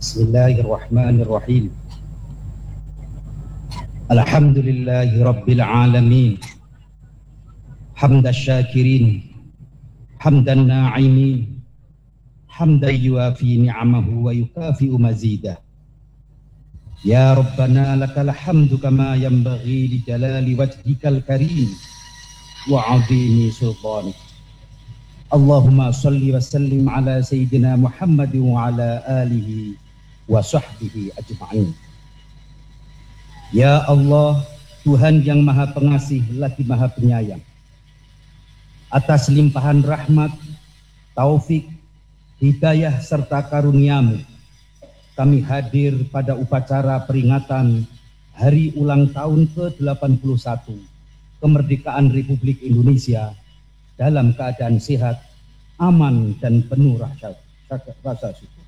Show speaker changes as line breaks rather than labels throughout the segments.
Bismillahirrahmanirrahim. Alhamdulillahi rabbil alamin. Hamdan syakirin, hamdan na'imin, hamdan yuafi ni'amahu wa yukafi'u mazidah. Ya Rabbana lakal hamdu kama yanbaghi li jalali wajhikal karim wa 'azimi sultanik. Allahumma salli wa sallim ala sayyidina Muhammad wa ala alihi wa sahbihi ajma'in. Ya Allah, Tuhan yang Maha Pengasih lagi Maha Penyayang, atas limpahan rahmat, taufik, hidayah serta karunia-Mu, kami hadir pada upacara peringatan Hari Ulang Tahun ke-81 Kemerdekaan Republik Indonesia dalam keadaan sehat, aman, dan penuh rasa syukur.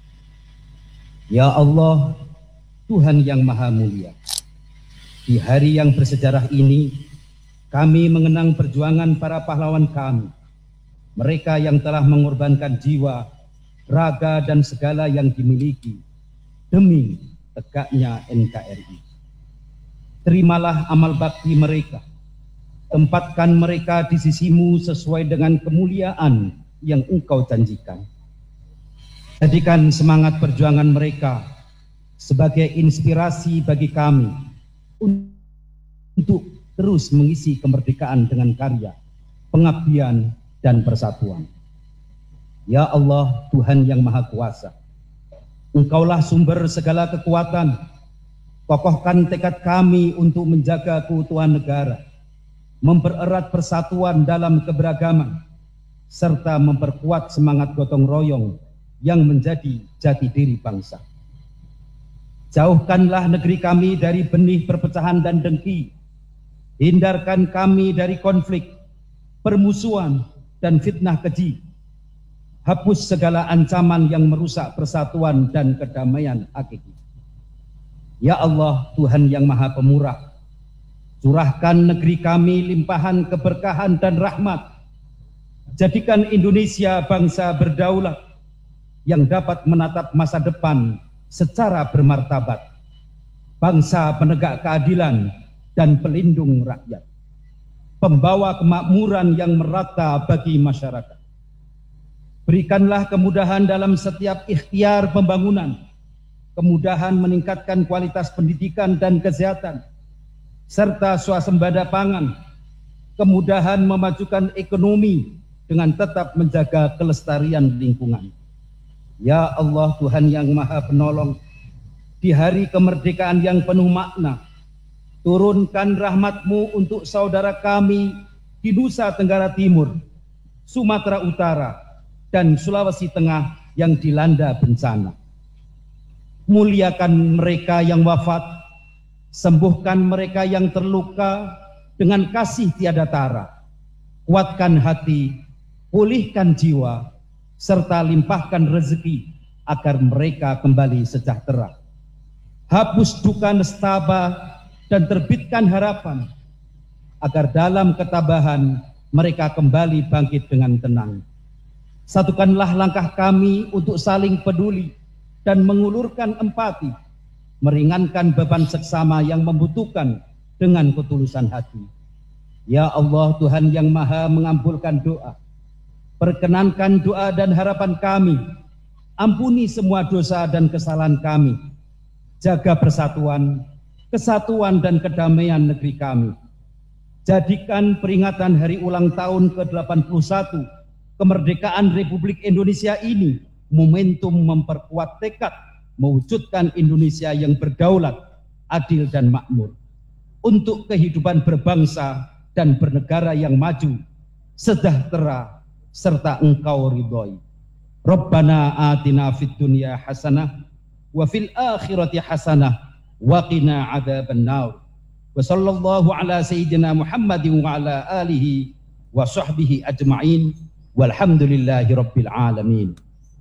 Ya Allah, Tuhan yang Maha Mulia, di hari yang bersejarah ini, kami mengenang perjuangan para pahlawan kami, mereka yang telah mengorbankan jiwa, raga, dan segala yang dimiliki demi tegaknya NKRI. Terimalah amal bakti mereka, tempatkan mereka di sisi-Mu sesuai dengan kemuliaan yang Engkau janjikan. Jadikan semangat perjuangan mereka sebagai inspirasi bagi kami untuk terus mengisi kemerdekaan dengan karya, pengabdian, dan persatuan. Ya Allah, Tuhan yang Maha Kuasa, Engkaulah sumber segala kekuatan. Kokohkan tekad kami untuk menjaga keutuhan negara, mempererat persatuan dalam keberagaman, serta memperkuat semangat gotong royong yang menjadi jati diri bangsa. Jauhkanlah negeri kami dari benih perpecahan dan dengki. Hindarkan kami dari konflik, permusuhan, dan fitnah keji. Hapus segala ancaman yang merusak persatuan dan kedamaian hakiki. Ya Allah, Tuhan yang Maha Pemurah, curahkan negeri kami limpahan keberkahan dan rahmat. Jadikan Indonesia bangsa berdaulat yang dapat menatap masa depan secara bermartabat, bangsa penegak keadilan dan pelindung rakyat, pembawa kemakmuran yang merata bagi masyarakat. Berikanlah kemudahan dalam setiap ikhtiar pembangunan, kemudahan meningkatkan kualitas pendidikan dan kesehatan, serta swasembada pangan, kemudahan memajukan ekonomi dengan tetap menjaga kelestarian lingkungan. Ya Allah, Tuhan yang Maha Penolong, di hari kemerdekaan yang penuh makna, turunkan rahmat-Mu untuk saudara kami di Nusa Tenggara Timur, Sumatera Utara, dan Sulawesi Tengah yang dilanda bencana. Muliakan mereka yang wafat, sembuhkan mereka yang terluka dengan kasih tiada tara, kuatkan hati, pulihkan jiwa, serta limpahkan rezeki agar mereka kembali sejahtera. Hapus duka nestapa dan terbitkan harapan agar dalam ketabahan mereka kembali bangkit dengan tenang. Satukanlah langkah kami untuk saling peduli dan mengulurkan empati, meringankan beban seksama yang membutuhkan dengan ketulusan hati. Ya Allah, Tuhan yang Maha mengabulkan doa, perkenankan doa dan harapan kami. Ampuni semua dosa dan kesalahan kami. Jaga persatuan, kesatuan, dan kedamaian negeri kami. Jadikan peringatan Hari Ulang Tahun ke-81 Kemerdekaan Republik Indonesia ini momentum memperkuat tekad mewujudkan Indonesia yang berdaulat, adil, dan makmur, untuk kehidupan berbangsa dan bernegara yang maju, sejahtera, serta Engkau ridhoi. Rabbana atina fid dunya hasanah wa fil akhirati hasanah wa qina adzabannar. Wa sallallahu ala sayyidina Muhammadin wa ala alihi wa sahbihi ajma'in. Walhamdulillahi rabbil alamin.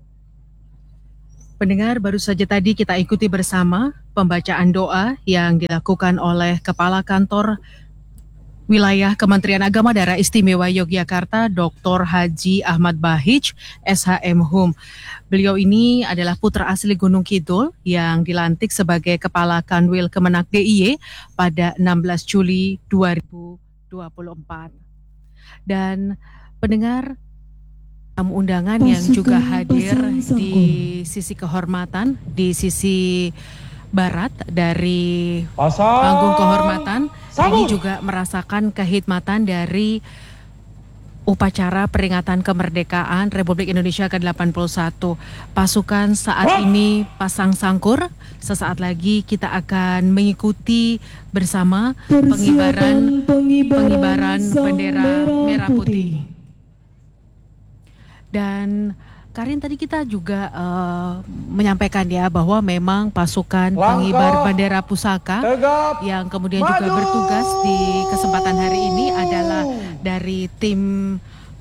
Pendengar, baru saja tadi kita ikuti bersama pembacaan doa yang dilakukan oleh Kepala Kantor Wilayah Kementerian Agama Daerah Istimewa Yogyakarta, Dr. Haji Ahmad Bahij, SHM Hum. Beliau ini adalah putra asli Gunung Kidul yang dilantik sebagai Kepala Kanwil Kemenak DIY pada 16 Juli 2024. Dan pendengar, tamu undangan yang juga hadir di sisi kehormatan, di sisi barat dari panggung kehormatan, ini juga merasakan kehikmatan dari upacara peringatan kemerdekaan Republik Indonesia ke-81. Pasukan saat ini pasang sangkur. Sesaat lagi kita akan mengikuti bersama pengibaran bendera merah putih. Dan Karin, tadi kita juga menyampaikan ya bahwa memang pasukan pengibar bendera pusaka yang kemudian juga bertugas di kesempatan hari ini adalah dari tim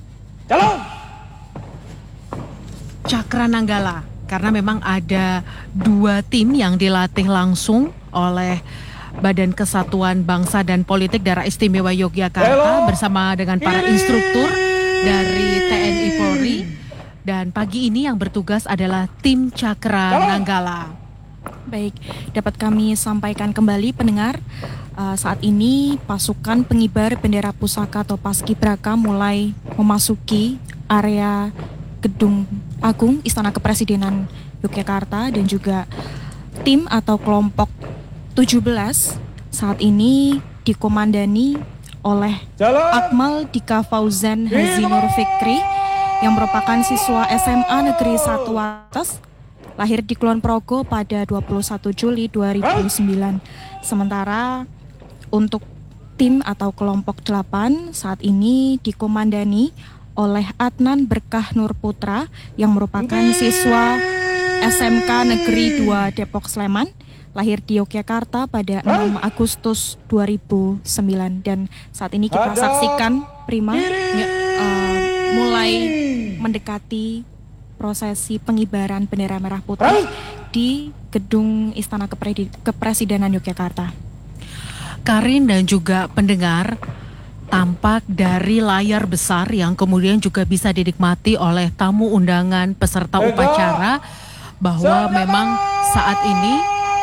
Cakrananggala, karena memang ada 2 tim yang dilatih langsung oleh Badan Kesatuan Bangsa dan Politik Daerah Istimewa Yogyakarta bersama dengan para instruktur dari TNI Polri. Dan pagi ini yang bertugas adalah tim Cakrananggala.
Baik, dapat kami sampaikan kembali pendengar, saat ini pasukan pengibar bendera pusaka atau Paskibraka mulai memasuki area Gedung Agung Istana Kepresidenan Yogyakarta, dan juga tim atau kelompok 17 saat ini dikomandani oleh Akmal Dika Fauzan Haji Nur Fikri yang merupakan siswa SMA Negeri 1 Wates, lahir di Kulon Progo pada 21 Juli 2009. Sementara untuk tim atau kelompok 8 saat ini dikomandani oleh Adnan Berkah Nur Putra yang merupakan siswa SMK Negeri 2 Depok Sleman, lahir di Yogyakarta pada 6 Agustus 2009. Dan saat ini kita saksikan Prima mulai mendekati prosesi pengibaran bendera merah putih di Gedung Istana Kepresidenan Yogyakarta.
Karin dan juga pendengar, tampak dari layar besar yang kemudian juga bisa dinikmati oleh tamu undangan peserta upacara bahwa memang saat ini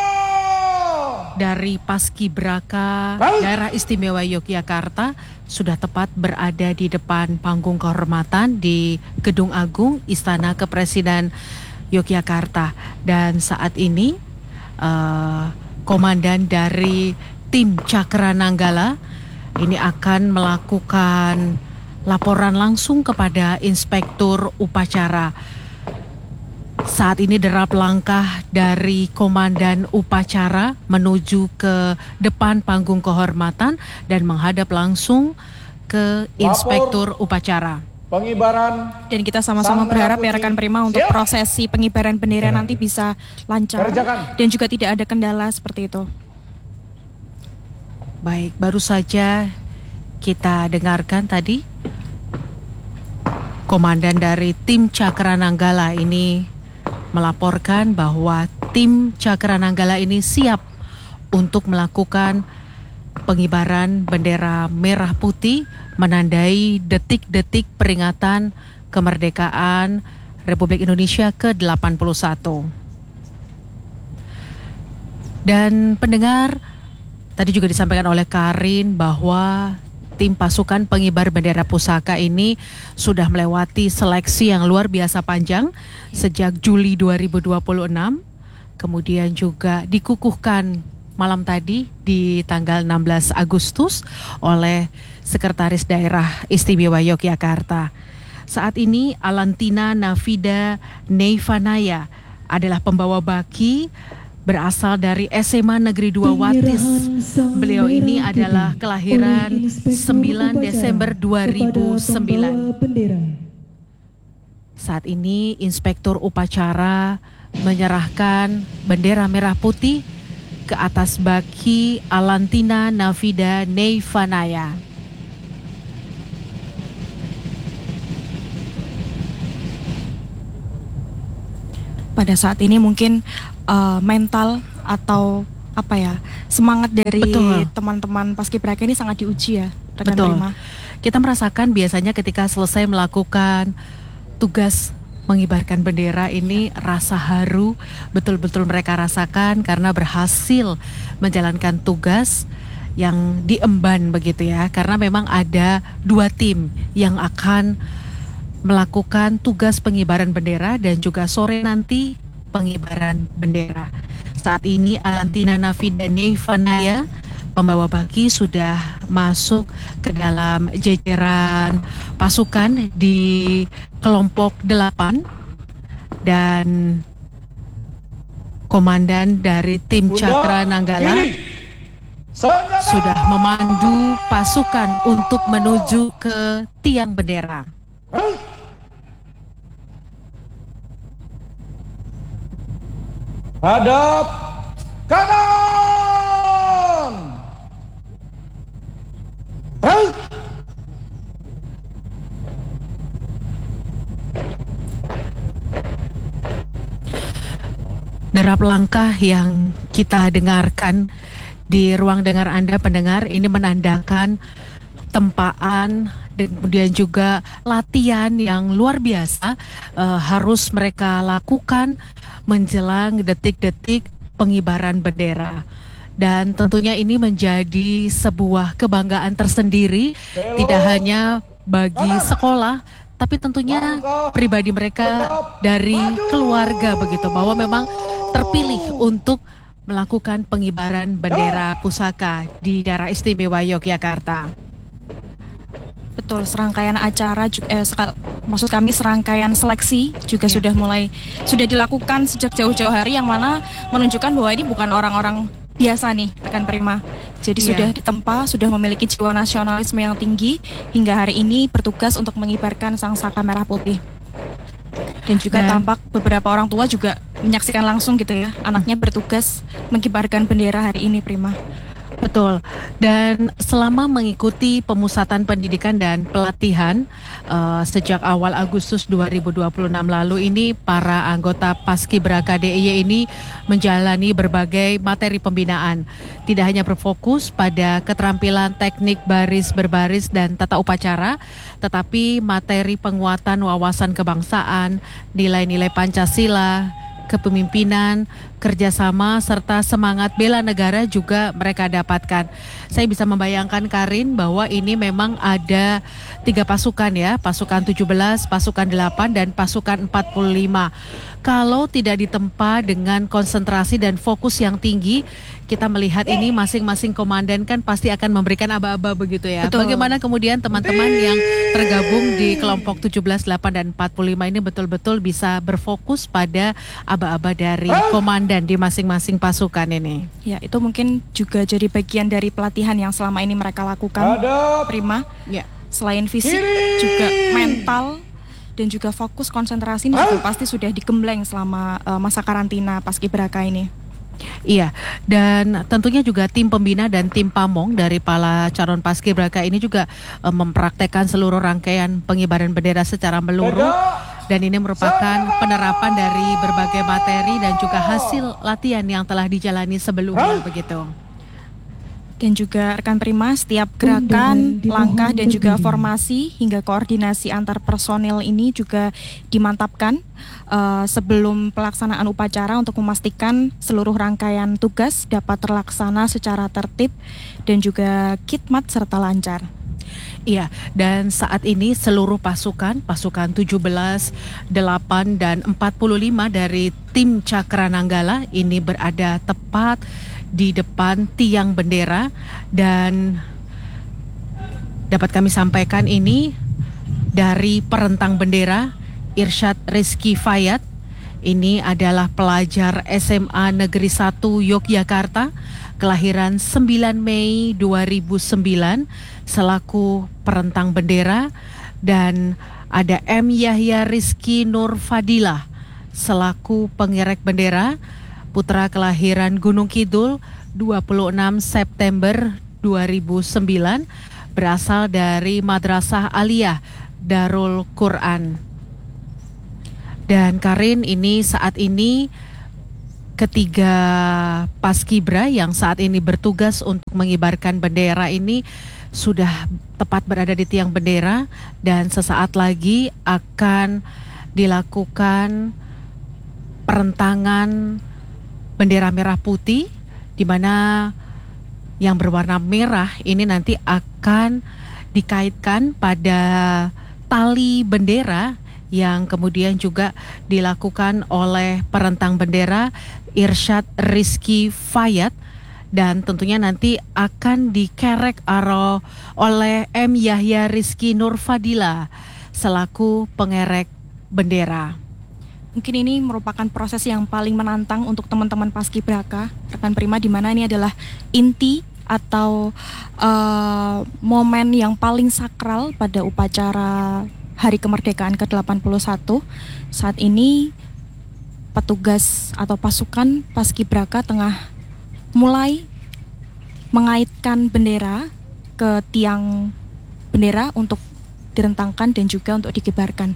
dari Paskibraka Daerah Istimewa Yogyakarta sudah tepat berada di depan panggung kehormatan di Gedung Agung Istana Kepresidenan Yogyakarta. Dan saat ini komandan dari tim Cakrananggala ini akan melakukan laporan langsung kepada inspektur upacara. Saat ini derap langkah dari komandan upacara menuju ke depan panggung kehormatan dan menghadap langsung ke inspektur upacara.
Pengibaran.
Dan kita sama-sama berharap ya rekan Prima untuk prosesi pengibaran bendera nanti bisa lancar dan juga tidak ada kendala seperti itu.
Baik, baru saja kita dengarkan tadi komandan dari tim Cakrananggala ini melaporkan bahwa tim Cakrananggala ini siap untuk melakukan pengibaran bendera merah putih menandai detik-detik peringatan kemerdekaan Republik Indonesia ke-81. Dan pendengar, tadi juga disampaikan oleh Karin bahwa tim pasukan pengibar bendera pusaka ini sudah melewati seleksi yang luar biasa panjang sejak Juli 2026, kemudian juga dikukuhkan malam tadi di tanggal 16 Agustus oleh Sekretaris Daerah Istimewa Yogyakarta. Saat ini Alantina Nafida Neifanaya adalah pembawa baki berasal dari SMA Negeri 2 Wates. Beliau ini adalah kelahiran 9 Desember 2009. Saat ini inspektur upacara menyerahkan bendera merah putih ke atas baki Alantina Nafida Neifanaya.
Pada saat ini mungkin mental atau semangat dari teman-teman Paskibraka ini sangat diuji ya. rekan
Betul.
Prima.
Kita merasakan biasanya ketika selesai melakukan tugas mengibarkan bendera ini rasa haru betul-betul mereka rasakan karena berhasil menjalankan tugas yang diemban begitu ya. Karena memang ada 2 tim yang akan melakukan tugas pengibaran bendera dan juga sore nanti pengibaran bendera. Saat ini Alantina Nafidane Vanaya pembawa baki sudah masuk ke dalam jajaran pasukan di kelompok 8 dan komandan dari tim Cakra Nanggala sudah memandu pasukan untuk menuju ke tiang bendera.
Hadap kanan.
Derap langkah yang kita dengarkan di ruang dengar Anda pendengar ini menandakan tempaan dan kemudian juga latihan yang luar biasa harus mereka lakukan menjelang detik-detik pengibaran bendera. Dan tentunya ini menjadi sebuah kebanggaan tersendiri tidak hanya bagi sekolah tapi tentunya pribadi mereka dari keluarga begitu, bahwa memang terpilih untuk melakukan pengibaran bendera pusaka di daerah istimewa Yogyakarta.
Betul, serangkaian acara maksud kami serangkaian seleksi juga sudah dilakukan sejak jauh-jauh hari, yang mana menunjukkan bahwa ini bukan orang-orang biasa nih rekan Prima. Jadi sudah ditempa, sudah memiliki jiwa nasionalisme yang tinggi hingga hari ini bertugas untuk mengibarkan sangsaka merah putih. Dan juga tampak beberapa orang tua juga menyaksikan langsung gitu ya, anaknya bertugas mengibarkan bendera hari ini, Prima.
Betul, dan selama mengikuti pemusatan pendidikan dan pelatihan sejak awal Agustus 2026 lalu ini, para anggota Paskibraka DIY ini menjalani berbagai materi pembinaan. Tidak hanya berfokus pada keterampilan teknik baris berbaris dan tata upacara, tetapi materi penguatan wawasan kebangsaan, nilai-nilai Pancasila, kepemimpinan, kerjasama, serta semangat bela negara juga mereka dapatkan. Saya bisa membayangkan Karin bahwa ini memang ada 3 pasukan ya, pasukan 17, pasukan 8, dan pasukan 45. Kalau tidak ditempa dengan konsentrasi dan fokus yang tinggi, kita melihat ini masing-masing komandan kan pasti akan memberikan aba-aba begitu ya.
Betul.
Bagaimana kemudian teman-teman yang tergabung di kelompok 17, 8, dan 45 ini betul-betul bisa berfokus pada aba-aba dari komandan di masing-masing pasukan ini.
Ya, itu mungkin juga jadi bagian dari pelatihan yang selama ini mereka lakukan, Prima.
Ya.
Selain fisik, juga mental dan juga fokus konsentrasi ini juga pasti sudah digembleng selama masa karantina Paskibraka ini.
Iya, dan tentunya juga tim pembina dan tim pamong dari para calon Paskibraka ini juga mempraktekkan seluruh rangkaian pengibaran bendera secara menyeluruh, dan ini merupakan penerapan dari berbagai materi dan juga hasil latihan yang telah dijalani sebelumnya begitu.
Dan juga rekan Prima, setiap gerakan, langkah dan juga formasi hingga koordinasi antar personil ini juga dimantapkan sebelum pelaksanaan upacara untuk memastikan seluruh rangkaian tugas dapat terlaksana secara tertib dan juga khidmat serta lancar.
Iya, dan saat ini seluruh pasukan 17, 8, dan 45 dari tim Cakra Nanggala ini berada tepat di depan tiang bendera, dan dapat kami sampaikan ini dari perentang bendera Irsyad Rizky Fayat. Ini adalah pelajar SMA Negeri 1 Yogyakarta, kelahiran 9 Mei 2009 selaku perentang bendera, dan ada M. Yahya Rizky Nur Fadilah selaku pengerek bendera, putra kelahiran Gunung Kidul 26 September 2009, berasal dari Madrasah Aliyah Darul Quran. Dan Karin, ini saat ini ketiga paskibra yang saat ini bertugas untuk mengibarkan bendera ini sudah tepat berada di tiang bendera dan sesaat lagi akan dilakukan perentangan bendera merah putih, di mana yang berwarna merah ini nanti akan dikaitkan pada tali bendera yang kemudian juga dilakukan oleh perentang bendera Irsyad Rizky Fayat, dan tentunya nanti akan dikerek oleh M. Yahya Rizky Nurfadila selaku pengerek bendera.
Mungkin ini merupakan proses yang paling menantang untuk teman-teman Paskibraka, rekan Prima, di mana ini adalah inti atau momen yang paling sakral pada upacara Hari Kemerdekaan ke-81. Saat ini petugas atau pasukan Paskibraka tengah mulai mengaitkan bendera ke tiang bendera untuk direntangkan dan juga untuk dikibarkan.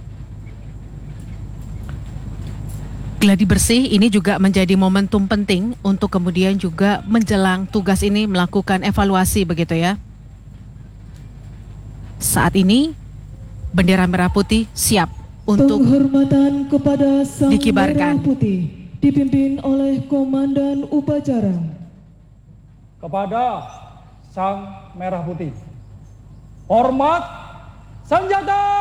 Gladi bersih ini juga menjadi momentum penting untuk kemudian juga menjelang tugas ini melakukan evaluasi, begitu ya. Saat ini bendera merah putih siap untuk
penghormatan kepada Sang
dikibarkan.
Merah Putih dipimpin oleh Komandan Upacara.
Kepada Sang Merah Putih, hormat senjata.